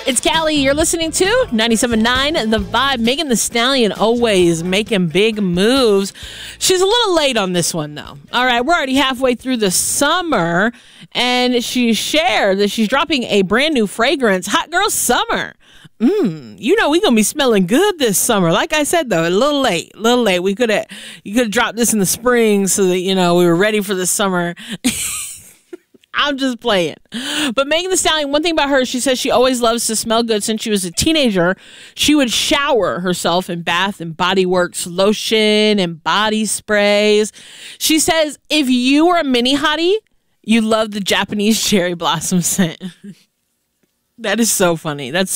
It's Callie. You're listening to 97.9 The Vibe. Megan Thee Stallion always making big moves. She's a little late on this one, though. All right, we're already halfway through the summer, and she shared that she's dropping a brand new fragrance, Hot Girl Summer. You know we're gonna be smelling good this summer. Like I said, though, a little late. You could have dropped this in the spring so that we were ready for the summer. I'm just playing. But Megan Thee Stallion, one thing about her, she says she always loves to smell good. Since she was a teenager, she would shower herself in Bath and Body Works lotion and body sprays. She says if you were a mini hottie, you love the Japanese cherry blossom scent. That is so funny. That's